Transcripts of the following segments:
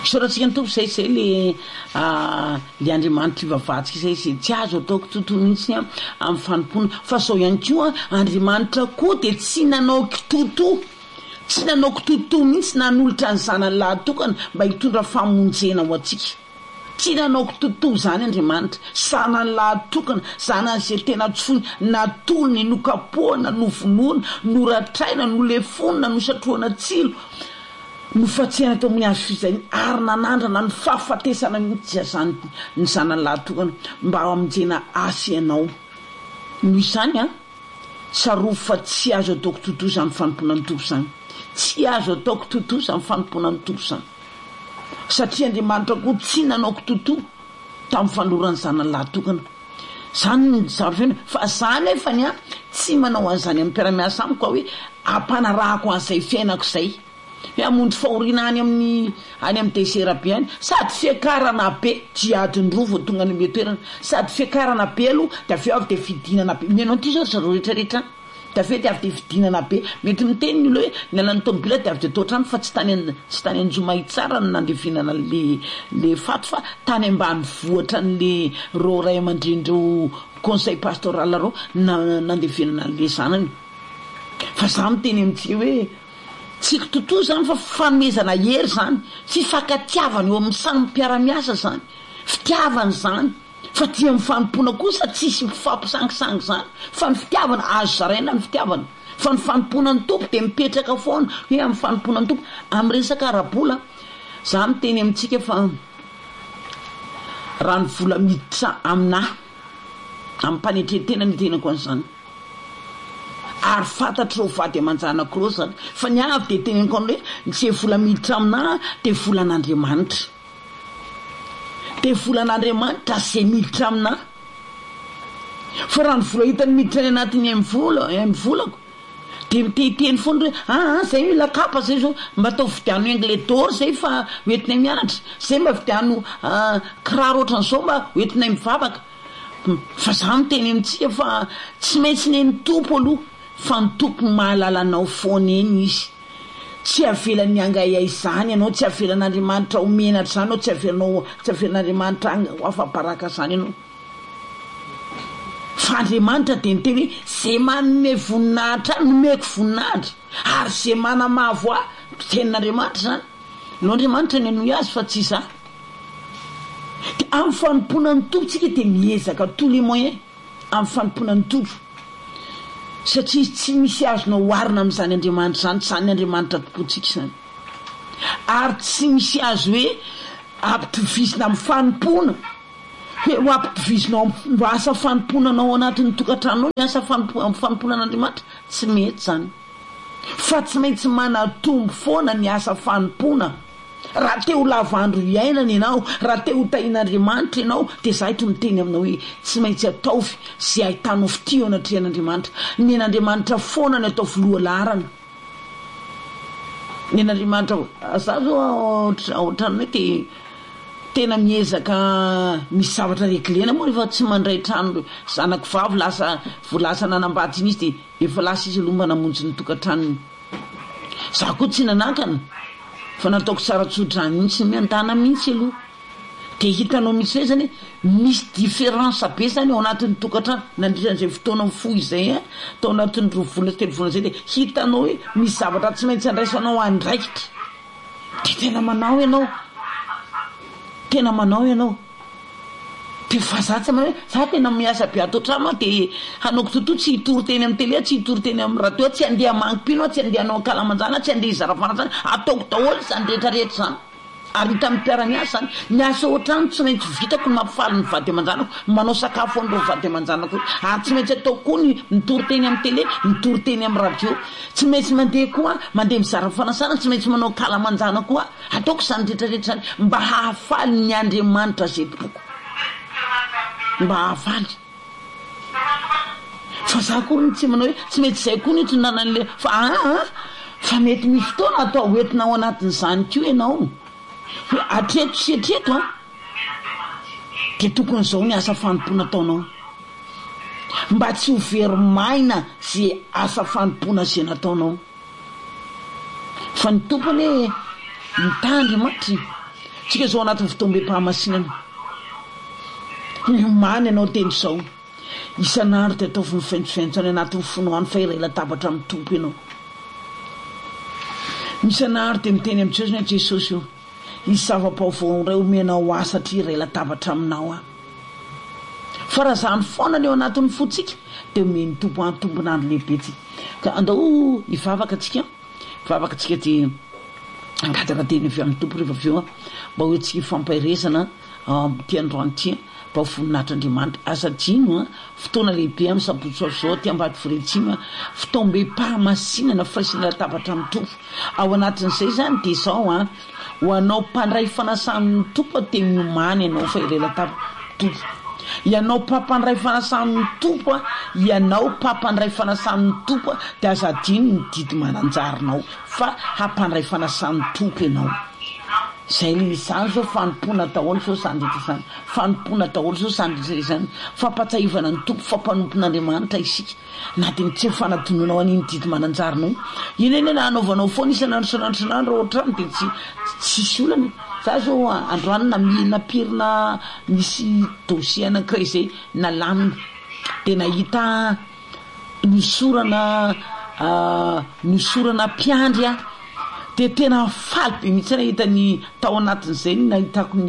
Soratsika ny tompo zay le Andriamanitra ivavatsika zay tsy azo ataoko totoa mihitsy amin'ny fanompona fa sao ihany koa Andriamanitra koa de tsy nanao kitoto mihitsy nanolotra ny zanany lahatokana mba hitondra famonjena ho atsika. Tsy nanao kitoto zany Andriamanitra, zanany lahatokana, zanany zay tena tsony, natolony, nokapohana, novonoana, noratraina, nolefonina, nosatroana tsilo, nofatsihana tao amin'ny hazo fizany ary nanandrana ny fahafatesana mihitsy zany ny zanany lahatokana mba hamonjena asa ianao. Noho izany tsaroa fa tsy azo ataoko totoa zany fanompona ny tompo zany, tsy azo ataoko totoa zany fanompona ny tompo zany, satria Andriamanitra koa tsy nanao kitoto tamin'ny fanorany zanany lahatokana. Zany ny zavatra fa zany efany tsy manao an'izany amin'ny mpiara-miasa amiko hoe ampanarahako an'izay fiainako izay hoe amonjy fahoriana any amin'ny désert be any, sady fiakarana be jiadin-droa vao tonga ny metoerana, sady fiakarana be aloha de aveo avy de fidinana be. Menao ty zao zareo rehetrarehetra de aveo de avy de fidinana be. Mety miteny ny hoe ny alan'ny tômôbila de avy de toatrano fa tsy tany anjomay tsara ny nandefinana le fato fa tany ambany vohatra n'le ro ray aman-drendreo conseil pastoral reo nandefinana le zanany. Fa za miteny amintsika hoe tsy kitoto zany fa fanomezana hery zany, tsy fakatiavana eo amin'ny samy mpiara-miasa zany, fitiavana zany, fa tia mifanompona kosa tsisy mifampisangisangy zany, fa ny fitiavana azo zaraina ny fitiavana, fa ny fanompona ny tompo de mipetraka foana hoe amin'ny fanompona ny tompo. Amin'ny resaka arabola za miteny amintsika fa raha ny vola miditra aminahy amin'ny mpanetretena ny tenako an'izany ary fantatro vady aman-janako reo zany fa ny avy de teneniko hoe tsy vola miditra aminahy de volan'Andriamanitra, de volan'Andriamanitra zay miditra aminahy. Fa raha ny vola hitany miditra any anatin'ny amin'ny volako de mitehiteny foana hoe zay mila kapa zay zao mba atao vidiano anglais d'or zay fa hoentinay mianatra, zay mba vidiano kiraro ohatran'izao mba hoentinay mivavaka. Fa za miteny amintsika fa tsy maintsy neny tompo aloha, fa ny tompo mahalala anao foana eny izy, tsy avelan'ny angayay zany ianao, tsy avelan'Andriamanitra homenatra zany ianao, tsy avelan'Andriamanitra hafabaraka zany ianao. Fa Andriamanitra de niteny hoe zay manome voninahitra nomeko voninahitra ary zay manamavo tenin'Andriamanitra zany no Andriamanitra ny anohy azy fa tsy za. De amin'ny fanompona ny tompo tsika de miezaka tous les moyens amin'ny fanompona ny tompo, satria tsy misy azonao oharina amin'izany Andriamanitra zany, zany Andriamanitra tompontsika zany, ary tsy misy azo hoe ampitovisina amin'ny fanompona hoe ho ampitovisinao mba asa fanomponanao anatin'ny tokantranonao ny asa fanomponan'Andriamanitra, tsy mety zany. Fa tsy maintsy manatombo foana ny asa fanompona. Raha te ho lavandro iainana ianao, raha te ho tahin'Andriamanitra ianao, de za hitro miteny aminao hoe tsy maintsy ataovy zay ahitanao fitio anatrehan'Andriamanitra. Nen'Andriamanitra foana ny ataovy lohalarana. Nen'Andriamanitra za zao ohatrany hoe te tena miezaka misy zavatra reglena moa rehefa tsy mandray trano zanako vavy voalasa nanambady iny izy de efa lasa izy aloha mba namonjy ny tokantranony. Za koa tsy nanakana fa nataoko tsara tsodrany mihitsy miandana mihitsy aloha. De hitanao mihitsy hoe zany misy différence be zany ao anatin'ny tokantrano nandritran'izay fotoana fohy izay tao anatin'ny 2 volana 3 volana zay de hitanao hoe misy zavatra tsy maintsy andraisanao andraikitra. De tena manao ianao de fa za tsy manao za tena miasa be ato trano de hanoko toto tsy hitory teny amin'ny télé, tsy hitory teny amin'ny radio, tsy andeha mangipino, tsy andeha hanao kalamanjana, tsy andeha izarafana zany, ataoko daholo zany rehetrarehetra zany. Ary hita amin'ny mpiara-miasa zany miasa ohatrano tsy maintsy vitako ny mampifaly ny vady aman-janako, manao sakafo an'ireo vady aman-janako, ary tsy maintsy ataoko koa ny mitory teny amin'ny télé, mitory teny amin'ny radio, tsy maintsy mandeha koa mandeha mizara fanasana, tsy maintsy manao kalamanjana koa, ataoko zany rehetrarehetra zany mba hahafaly ny Andriamanitra zay tompoko, mba hahafaly. Fa za koa tsy manao hoe tsy mety zay koa ny tondanan'le fa mety misy fotoana atao hoentina ao anatin'izany koa ianao hoe atreto sy atreto de tokony zao ny asa fanompona ataonao mba tsy ho veromaina zay asa fanompona zay nataonao. Fa ny tompony mitandry matry tsika zao anatin'ny fotoam-be-pahamasinana miomany ianao teny zao isan'andro de atao finifaintsofentsany anatin'ny fonoany fa iray latabatra amin'ny tompo ianao isan'andro de miteny amin'ny Jesosy hoe Jesosy io izy zava-baovao ray omenao ahy satria iray latabatra aminao a fa raha zany foana leo anatin'ny fotsika de omeny tompo any tompon'andro lehibe tsika ka andao hivavaka atsika de angataka teny avy amin'ny tompo rehefa avy eo mba hoe tsika ifampairezana ty androany ty mba ho voninahitr'Andriamanitra asadino fotoana lehibe amin'ny sabotsy avy zao ty ambady foretsima fotoam-be-pahamasinana firaisana latabatra amin'ny tompo ao anatin'izay zany de zao ho anao mpandray fanasan'ny tompo te miomany ianao fa iray latabatra tompo ianao pampandray fanasan'ny tompo ianao pampandray fanasan'ny tompo de azadino ny didy mananjarinao fa hampandray fanasan'ny tompo ianao zay le izany zao fanompona daholo zao sandritra izany fanompona daholo zao sandritra izany fampatsahivana ny tompo fampanopin'Andriamanitra isika na de tsy fanadinonao an'iny didy mananjarinao iny eny anaovanao foana isan'andro ohatrany de tsisy olana za zao androany napirina misy dossier anankiray zay nalamina de nahita nisorana mpiandry de tena faly be mihitsy nahita ny tao anatin'izay nahitako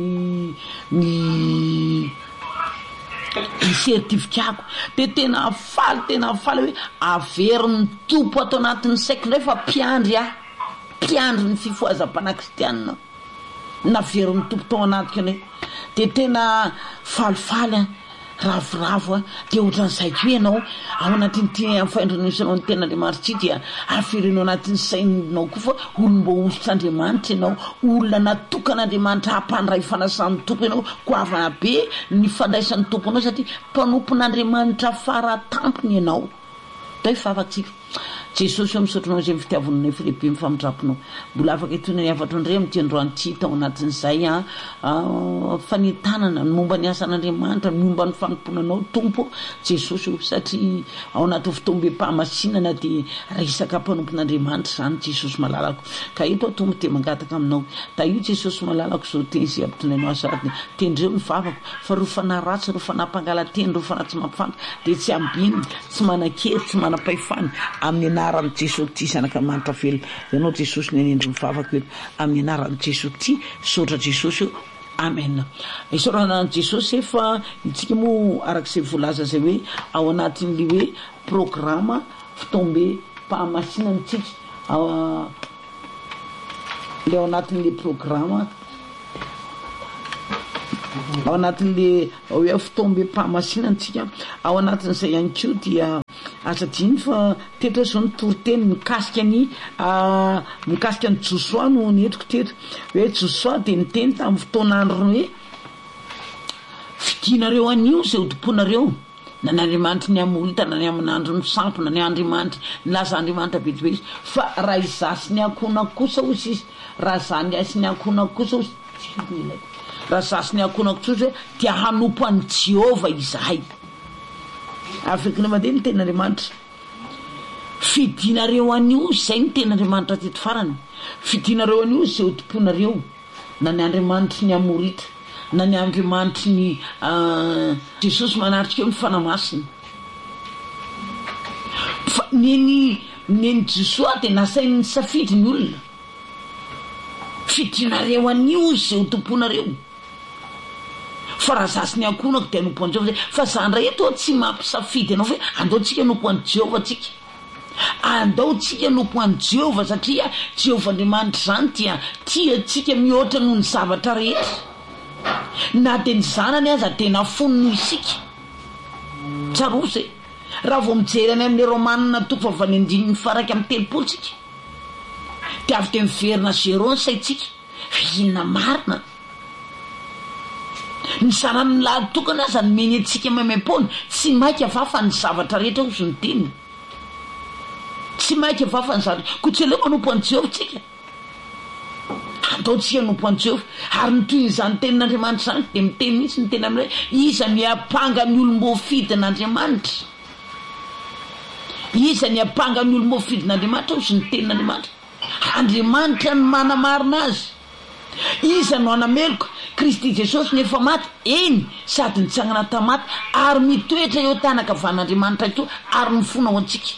ny certificako de tena faly hoe averin'ny tompo atao anatin'ny saiko ndray fa mpiandry ny fifoazam-pana kristianina naverin'ny tompo tao anatiko anay de tena falifaly ravoravo de ohatran'izay ianao ao anatin'ny ty faindronisonao ny ten'Andriamanitra tsy dia aferenao anatin'ny sainao koa fa olomba onsotr'Andriamanitra ianao olona natokan'Andriamanitra hampandray fanasan'ny tompo ianao goavana be ny fandraisan'ny tompo anao satria mpanompon'Andriamanitra faratampony ianao da ifavatsika Jesosy eo misotronao zay fitiavonanay filehibe mifamidrapinao mbola afaka itony ny avatro ndray amin'ny androany tsy tao anatin'izay fanentanana ny momba ny asan'Andriamanitra momba ny fanomponanao tompo Jesosy io satria ao anatin'ny fotoam-be-pahamasinana de resaka mpanompon'Andriamanitra zany Jesosy malalako ka ito atombo te mangataka aminao da io Jesosy malalako zao teny zay ampitonanao asarany tendreo ny vavako fa ro fanahy ratsy ro fanahy mpangalateny ro fanahy tsy mampifantatra de tsy ambiny tsy manan-kery tsy manam-pahefana amin'ny anaran'ny Jesosy ty sanak'Andriamanitra velona ianao Jesosy ny anendry mivavaka eto amin'ny anaran'ny Jesosy ty sotra Jesosy io amen isorana Jesosy efa itsika moa arak'izay voalaza zay hoe ao anatin'le hoe programma fotoam-be-pahamasinana tsika le ao anatin'le programma ao anatin'le hoe fotoam-be-pahamasinana tsika ao anatin'izay ihany koa dia azadiny fa teto zao ny toriteny mikasika ny Josoa no netiko teto hoe Josoa de niteny tamin'ny fotoan'andro hoe fidinareo anio zay odimponareo na ny Andriamanitra ny amolita na ny amin'andro ny sampo na ny Andriamanitra nilaza Andriamanitra bedibe izy fa raha izasy ny ankona kosa ozy izy raha zany asy ny ankona kosa ozy raha zasy ny ankona kosa ozy hoe tia hanompo an'i Jehova izahay Afrika ny mandeha ny ten'Andriamanitra fidinareo anio zay ny ten'Andriamanitra teto farany fidinareo anio zay odimponareo na ny Andriamanitra ny amorita na ny Andriamanitra ny Jesosy manatrika eo ny fanamasina fa neny Josoa de nasainy safidy ny olona fidinareo anio zay odimponareo fa raha zasy ny ankonako de anompo an'i Jehova fa zany ray eto tsy mampisafidy anao hoe andao tsika anompo an'i Jehova tsika andao tsika anompo an'i Jehova satria Jehova Andriamanitra zany dia tia tsika mihoatra noho ny zavatra rehetra na de ny zanany aza tena fonony isika tsarosy raha vao mijery any amin'ny Romanina toko fahavalendiny faraka amin'ny telopolo tsika de avy de miverina zéro ny saitsika inona marina ny zanany lahatokana aza ny meny antsika maimam-pona tsy mainka avafa ny zavatra rehetra ozy ny teniny tsy mainka avafa ny zavatra ko tsy aleo manompo an'i Jehova tsika andaotsika anompo an'i Jehova ary nytoy n'izany tenin'Andriamanitra zany de miteny mihitsy ny teny amin'ilay iza ny apanga ny olom-bofidin'Andriamanitra iza ny apanga ny olom-bofidin'Andriamanitra ozy ny tenin'Andriamanitra Andriamanitra ny manamarina azy iza no anameloko Kristy Jesosy nefa maty eny sady nitsangana tamaty ary mitoetra eo tanaka van'Andriamanitra ito ary mifona ho antsika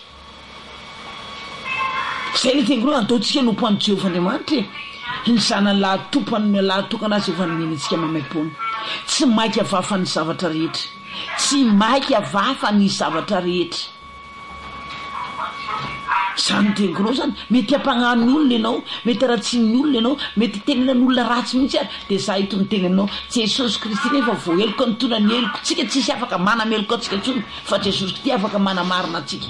zay le tengiro ataotsika no poany Jehovah Andriamanitra ny zanany lahatopany lahatokana azy efa nomenitsika mamaim-pony tsy maiky avafa ny zavatra rehetra tsy maiky avafa ny zavatra rehetra zany tengiro zany mety ampagnany olona ianao mety ratsiny olona ianao mety tenenan'olona ratsy mihitsy ary de za ito ny teny aminao Jesosy Kristy nefa voaheloko ny tona ny heloko tsika tsisy afaka manameloko atsika tsony fa Jesosy Kristy afaka manamarina atsika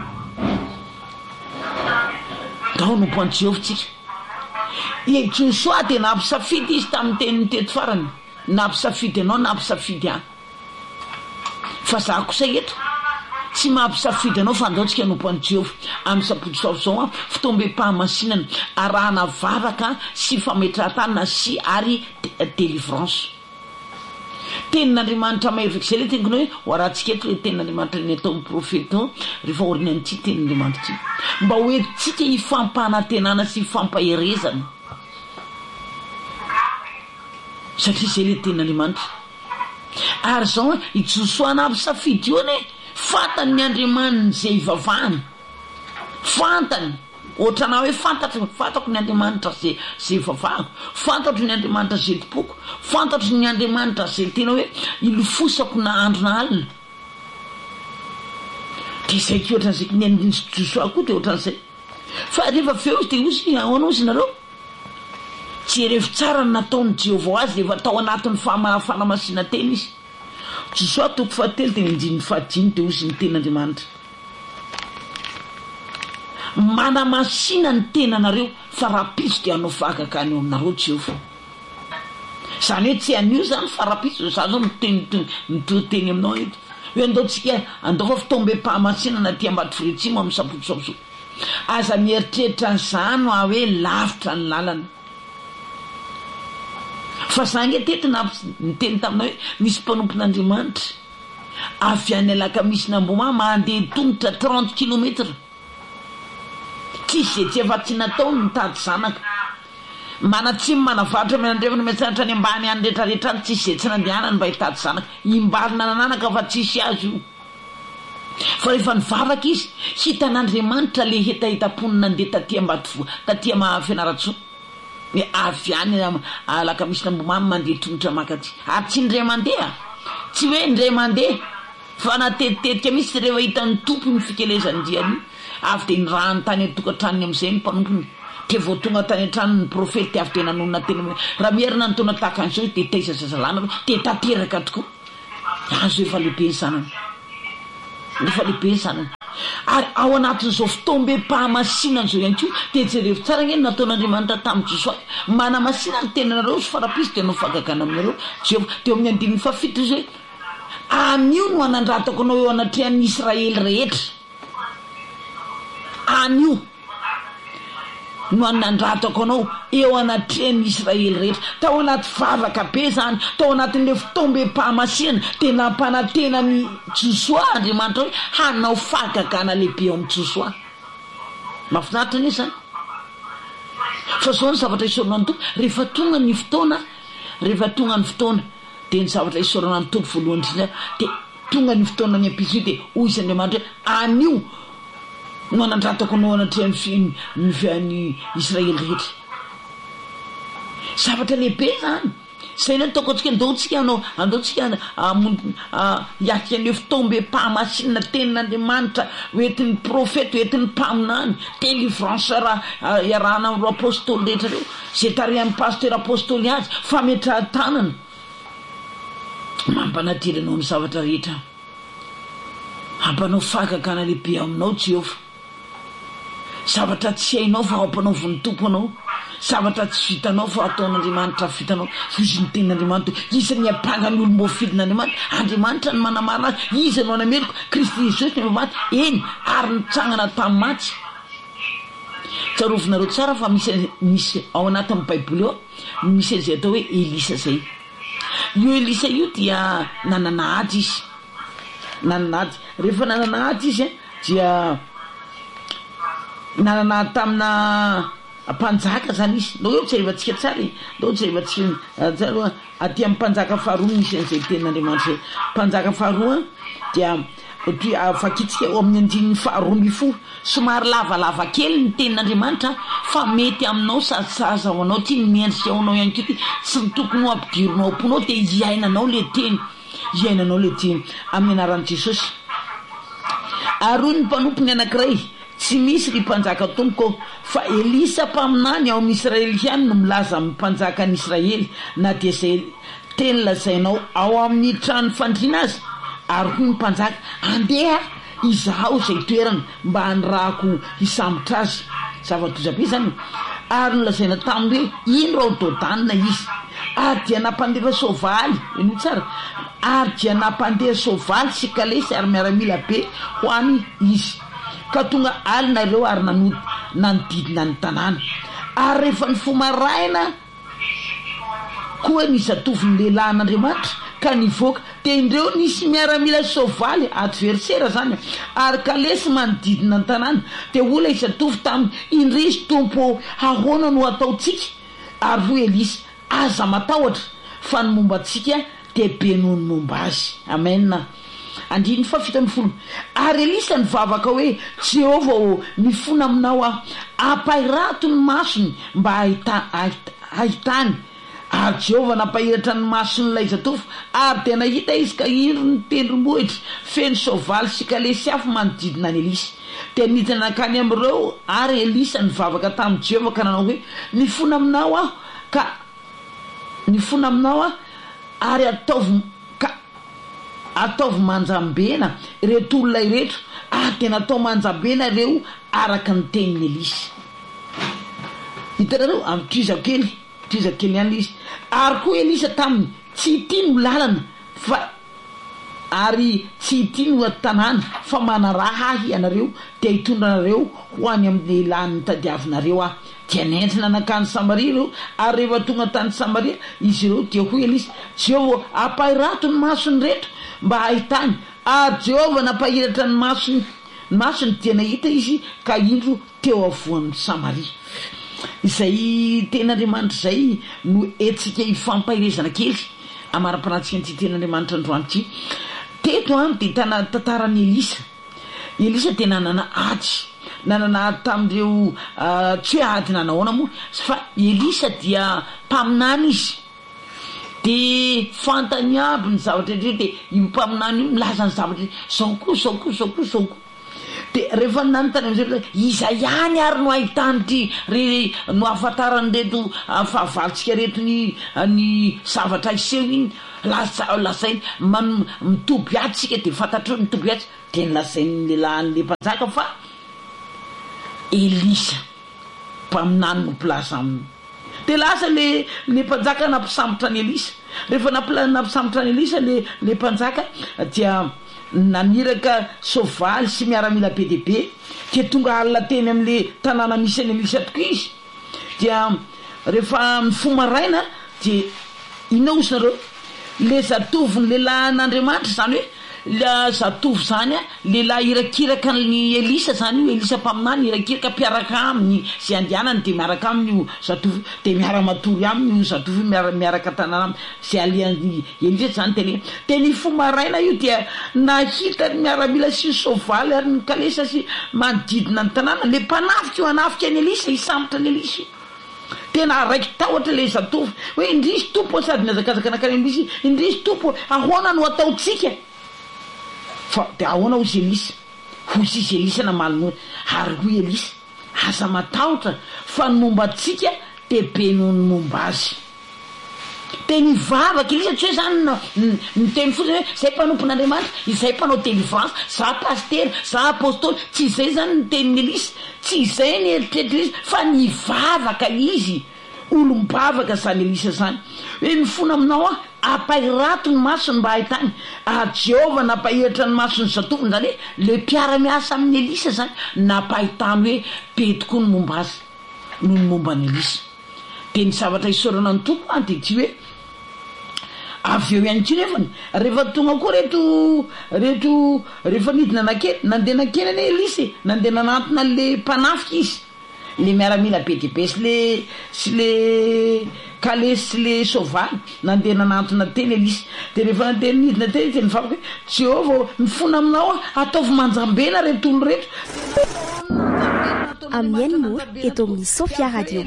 dao no poany Jehovah tsika Joshua de nampisafidy izy tamin'ny teniny teto farany nampisafidy anao nampisafidy any fa za kosa eto tsy mampisafidy anao fa andaotsika no poany Jehovah amin'ny sabotsy zao fitombe-pahamasinana arahana vavaka sy fametrahantanana sy ary délivrance tenin'Andriamanitra mahery zay le tengina hoe ho arahantsika eto le tenin'Andriamanitra ny ataon'ny profeta rehefa orinan'ity tenin'Andriamanitra ity mba hoentsika hifampahanantenana sy hifampaherezana satria zay le tenin'Andriamanitra ary zao ijosoana aby safidy io ane fantany ny Andriamanitra zay ivavahany fantany ohatrana hoe fantako ny Andriamanitra zay ivavahako fantatro ny Andriamanitra zay topoko fantatro ny Andriamanitra zay tena hoe ilofosako na andro na alina de zay ke ohatran'izay ny Josoa koa de ohatran'izay fa rehefa feo izy de ozy ahoana ozy nareo jerevy tsara ny nataon'ny Jehovah azy rehefa tao anatin'ny fanamasina tena izy Josoa toko fahatelo de ndiny fahadimy de ozy ny ten'Andriamanitra manamasina ny tenanareo fa rapiso de anao vagaka any eo aminareo Jehovah zany hoe tsy anio zany fa rapiso za zao miteny aminao eto hoe andaotsika andao fa fitombe-pahamasinana ty ambady firentsimo amin'ny sabotsy aza mieritreritra nyzany hoe lavitra ny lalana fa zange tetina miteny taminao hoe misy mpanompon'Andriamanitra avy any alakamisy namboma mandeha tongotra 30 kilometra tsisy zay tsy efa tsy natao ny mitady zanaka manatsimy manavatra miandrevana miasanatra any ambany any rehetrarehetra any tsisy zay tsy nandehanany mba hitady zanaka imbalina nananaka fa tsisy azy io fa rehefa nivavaka izy hitan'Andriamanitra le hetahitapony nandeha taty fianaratsoa hoe avy any alakamisy nambomamy mandeha tongotra makaty ary tsy ndray mandeha tsy hoe ndray mandeha fa natetitetika misy rehefa hitan'ny tompony fikelezany diany avy de nirahany tany atokantranony am'izay ny mpanompony de vao tonga tany an-tranony profety avy de nanonona tena raha mierina ny taona tahaka an'izao de taiza zazalana de tanteraka tokoa azo efa lehibe ny zanany efa lehibe ny zanany ary ao anatin'izao fitombe-pahamasinana zao ihany ko de jerevy tsara ngeny nataon'Andriamanitra tamin'ny Josoa manamasina ny tenanareo sy farapisy de anao fagagana aminareo Jehovah de amin'ny andininy fafito izy hoe anio no anandratako anao eo anatrehan'ny Israely rehetra anio no anandratako anao eo anatrehan'ny Israely rehetra tao anaty vavaka be zany tao anatin'le fitombe-pahamasinana de nampanantenany Josoa Andriamanitra hoe hanao fagagana lehibe eo amin'ny Josoa mahafinaritra ny zany fa zao ny zavatra isorana ny tompo rehefa tonga ny fotoana de ny zavatra isorana ny tompo voalohany indrindra de tonga ny fotoana ny ampiso de hoy izy Andriamanitra hoe anio no anandratako anao anatrehan'ny Israely rehetra zavatra lehibe zany zay ny ataoko atsika andaotsika hiatika an'io fitombe-pahamasinana tenin'Andriamanitra hoentin'ny profeta hoentin'ny mpaminany délivrance iarahana amin'ireo apôstôly rehetra reo zay tarihan'ny pasteur apôstôly azy fametrahan-tanana mampanatiry anao ny zavatra rehetra ampanao fagagana lehibe aminao Jehovah zavatra tsy hainao fa ampanao von'ny tompo anao zavatra tsy vitanao fa ataon'Andriamanitra vitanao izy ny tenin'Andriamanitra izy ny ampangany olombo fidin'Andriamanitra Andriamanitra ny manamana azy izy no anameloko Kristy Jesosy ny maty eny ary nitsangana tamin'ny maty tsarovinareo tsara fa misy ao anatin'ny Baiboly eo misy zay atao hoe Elisa zay io Elisa io dia nanana ady izy rehefa nanana ady izy dia nanana tamina mpanjaka zany izy no eo tserevantsika tsara no tserevantsika tsara aty amin'ny mpanjaka faharoa misy an'izay tenin'Andriamanitra mpanjaka faharoa dia fakitsika eo amin'ny andininy faharoambifolo somary lavalava kely ny tenin'Andriamanitra fa mety aminao sasaza ho anao ty ny miendrika aonao ihany ko ty tsy ny tokony ho ampidirinao amponao de iainanao le teny amin'ny anaran'i Jesosy. Aroa ny mpanompony anankiray tsy misy ry mpanjaka tompoko fa Elisa mpaminany ao amin'ny Israely ihany no milaza amin'ny mpanjaka ny Israely na dia zay teny lazainao ao amin'ny trano fandriana azy. Ary koa ny mpanjaka andeha izaho zay toerana mba hanirahako hisambotra azy zava-dozabe zany. Ary nolazaina taminy hoe ino rao Dôdana izy ary dia nampandefa soavaly ino tsara ary dia nampandeha soavaly sy kalesy ary miaramila be ho any izy ka tonga alinareo ary nanodidina ny tanàna. Ary rehefa ny fomaraina koa ny zatoviny lehilahy an'Andriamanitra ka nivoaka de indreo nisy miaramila soavaly adversera zany ary kalesy manodidina ny tanàna de ola izatovy taminy indrisy tompo ahoana no ataotsika. Ary ho Elisa aza matahotra fa ny momba antsika de be noho ny momba azy. Amen. Andiny fa 17. Ary Elisa nivavaka hoe Jehova mifona aminao aho ampahirato ny masony mba ahitany. Ary Jehova nampahiratra ny mason'ilay zatovy ary de nahita izy ka indro ny tendrombohitra feno soavaly sy kalesy hafa manodidina ny Elisa. De nidina nakany amin'ireo ary Elisa nivavaka tamin'i Jehova ka nanao hoe mifona aminao aho ary ataovy manjambena reto olona ireto ary de natao manjambena reo araka ny tenin'ny Elisa. Hitanareo amin'ny trizakely ihany izy. Ary koa Elisa taminy tsy tiany lalana ary tsy tiany tanàna fa manaraha ahy ianareo de hitondra anareo ho any amin'ny lehilahy tadiavinareo aho. Dia nentina nakany Samaria reo ary rehefa tonga tany Samaria izy ireo dia ho Elisa Jehova ampahirato ny masony reto mba ahitany. Ary Jehova nampahiratra ny masony dia nahita izy ka indro teo avoan'ny Samaria. Izay ten'Andriamanitra zay no etsika ifampahirezana kely amara-panatsika ny ten'Andriamanitra androany ty. Teto de tantaran'ny Elisa de nanana ady tamindreo tsy hoe ady nanahoana moa fa Elisa dia mpaminany izy de fantany aby ny zavatra rehetra de io mpaminany io milaza ny zavatra zao koa de rehefa nanontany am'zay iza ihany ary no ahitany ty no ahafantarany reto fahavalitsika reto ny zavatra iseho iny lazainy mitoby atsika de fantatreo mitoby atsy de nylazainy lehilahin'le mpanjaka fa Elisa mpaminany no mpilaza aminy. De lasa le mpanjaka nampisambotra ny Elisa. Rehefa nampisambotra ny Elisa le mpanjaka dia naniraka soavaly sy miaramila be dehibe dia tonga alina teny amin'le tanàna misy any Elisa tokoa izy. Dia rehefa mifomaraina dia inona ozy nareo le zatovy ny lehilahy an'Andriamanitra zany hoe la zatovy zany lehilahy irakiraka ny Elisa zany io Elisa mpaminany irakiraka mpiaraka aminy zay andianany de miaraka aminy zatovy de miara-matory aminy zatovy miaraka tanàna zay alian'ny Elisa zany teny de ny fomaraina io dia nahita ny miaramila sy soavaly ary ny kalesa sy manodidina ny tanàna le mpanafika io anafika ny Elisa hisambotra ny Elisa. Tena raiky tahotra le zatovy hoe indrisy tompo sady miazakazaka nakany Elisa indrisy tompo ahoana no ataotsika fa de ahoana hozy Elisa hozy izy Elisa namalinoa ary ho Elisa aza matahotra fa ny momba atsika de be noho ny momba azy. De nivavaka Elisa tsy hoe zany niteny fotsiny hoe zay mpanompon'Andriamanitra izay mpanao délivrance za pastera za apôstôly tsy izay zany ny tenin'ny Elisa tsy izay ny eritreritry Elisa fa nivavaka izy olombavaka zany Elisa zany hoe mifona aminao apahirato ny masony mba ahitany. Jehova napahiratra ny masony zatoviny zany hoe le mpiara-miasa amin'ny Elisa zany napahitany hoe be tokoa ny momba azy noho ny momba ny Elisa. De ny zavatra isorana ny tompo de ty hoe avy eo ihany koa nefany rehefa tonga koa rehefa nidina nakeny nandeha nakeny ane Elisa nandeha nanantona le mpanafika izy le miaramila be dibe sy le kale sy le sovaly nandeha nanantona teny Elisa de rehefa nandeha nidina teny teny mivavaka Jehovah mifona aminao ataovy manjambena reto olo reto Amiens Mour eto amin'ny Sophia Radio.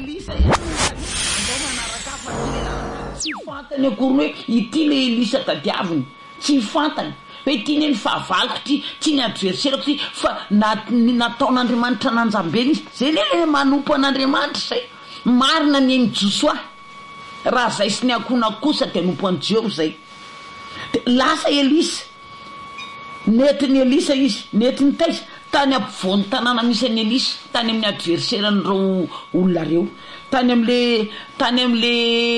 Tsy fantany akory hoe ity le Elisa tadiaviny tsy fantany hoe tiany ny fahavaloko ty ny adversaireko ty fa nataon'Andriamanitra nanjambeny izy zay le manompo an'Andriamanitra zay marina ny mijosoa raha zay sy ny akona kosa de anompo an' Jehovah zay de lasa Elisa netiny Elisa izy netiny taiza tany ampovoany tanàna misy any Elisa tany amin'ny adversairan'ireo olona reo tany am'le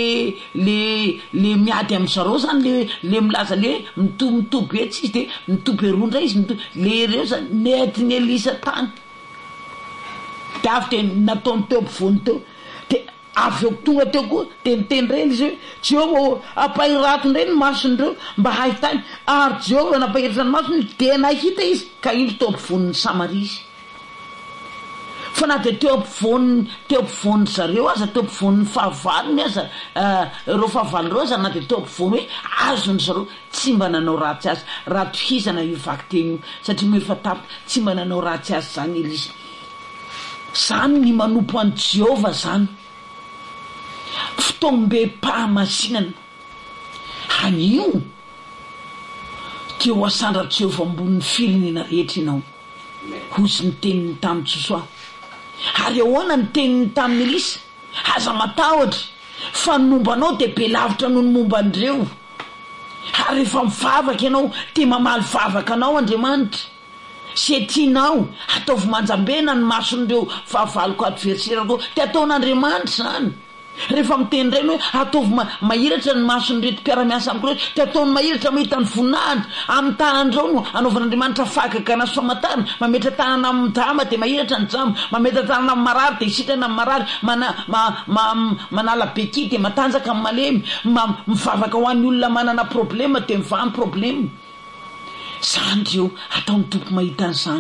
miady am'zareo zany le milaza le mitoby etsy izy de mitoby erondra izy le reo zany netiny Elisa tany de avy de nataony teo ampovoany teo de avy eo tonga teo koa de niteny reny izy hoe Jehovah ampahiratony reny mason'ireo mba hahitany ary Jehovah nampahiratra ny masony de nahita izy ka iny teo ampovoan'ny Samaria izy fa na de teo ampovoany zareo aza teo ampovoan'ny fahavalony aza reo fahavalo reo aza na de teo ampovoany hoe azony zareo tsy mba nanao ratsy azy raha tohizana io vaky teny io satria mo efa tapy tsy mba nanao ratsy azy zany Elisa zany ny manompo an' Jehovah zany fotoam-be-pahamasinana hanio teo asandra Jehovah ambon'ny firenena rehetra ianao hozy ny teniny tamin'ny Josoa ary ahoana ny teniny tamin'ny Elisa aza matahotra fa nombanao de be lavitra noho ny momba andreo ary rehefa mivavaka ianao te mamaly vavaka anao Andriamanitra se tianao ataovy manjambena ny mason'ireo fahavaloko adversairako te ataon'Andriamanitra zany rehefa miteny reny hoe ataovy mahiratra ny mason'reto mpiara-miasa amiko reto te ataony mahiratra mahita ny voninahitra amin'ny tanan'ireo no anaovan'Andriamanitra fagaka na soamatana mametra tanana amin'ny drama de mahiratra ny drama mametra tanana amin'ny marary de isitrana amin'ny marary manala beki de matanjaka amin'ny malemy mivavaka ho an'ny olona manana problema de mivahany problema zany reo ataon'ny tompo mahita an'izany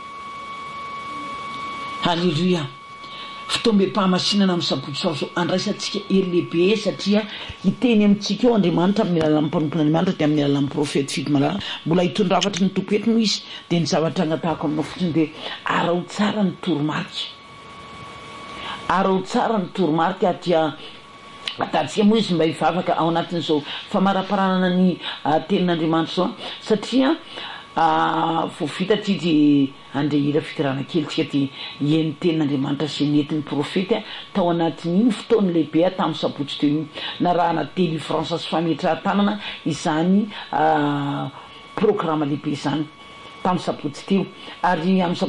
halleluia fotoam-be-pahamasinana amin'ny sabotsy andraisantsika lehibe satria hiteny amintsika eo Andriamanitra amin'ny alalan'ny mpanompo n'Andriamanitra de amin'ny alalan'ny profety fidy malala mbola hitondra-hafatra ny tompo eto no izy de ny zavatra agnatahako aminao fotsiny de arao tsara ny toromarika arao tsara ny toromarika dia atatsika moa izy mba hivavaka ao anatin'izao famaraparanana ny tenin'Andriamanitra zao satria fo vita ty de andre hira fitirana kely tsika ty hieny tenin'Andriamanitra sy nentin'ny profety tao anatin'iny fotoany lehibe tamin'ny sabotsy teo iny na raha na délivrance sy fametrahan-tanana izany programme lehibe izany tamin'ny sabotsy teo ary amin'ny